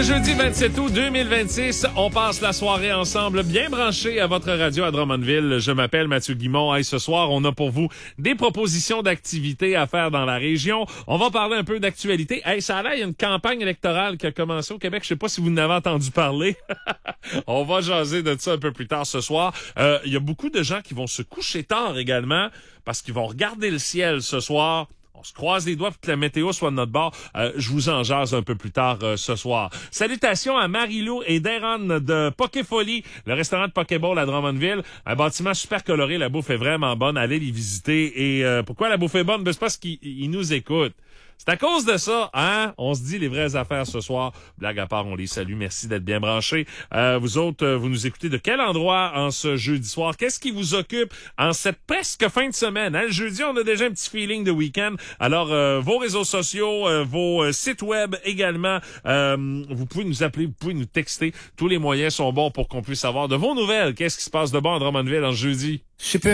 ce jeudi 27 août 2026, on passe la soirée ensemble, bien branchés à votre radio à Drummondville. Je m'appelle Mathieu Guimond. Hey, ce soir, on a pour vous des propositions d'activités à faire dans la région. On va parler un peu d'actualité. Hey, ça a l'air, il y a une campagne électorale qui a commencé au Québec. Je sais pas si vous en avez entendu parler. On va jaser de ça un peu plus tard ce soir. Il y a beaucoup de gens qui vont se coucher tard également parce qu'ils vont regarder le ciel ce soir. On se croise les doigts pour que la météo soit de notre bord. Je vous en jase un peu plus tard ce soir. Salutations à Marie-Lou et Darren de Pokéfolie, le restaurant de Pokéball à Drummondville. Un bâtiment super coloré, la bouffe est vraiment bonne. Allez les visiter. Et pourquoi la bouffe est bonne? Ben, c'est parce qu'ils nous écoutent. C'est à cause de ça, hein? On se dit les vraies affaires ce soir. Blague à part, on les salue. Merci d'être bien branchés. Vous autres, vous nous écoutez de quel endroit en ce jeudi soir? Qu'est-ce qui vous occupe en cette presque fin de semaine? Hein? Le jeudi, on a déjà un petit feeling de week-end. Alors, vos réseaux sociaux, vos sites web également. Vous pouvez nous appeler, vous pouvez nous texter. Tous les moyens sont bons pour qu'on puisse savoir de vos nouvelles. Qu'est-ce qui se passe de bon à Drummondville en jeudi?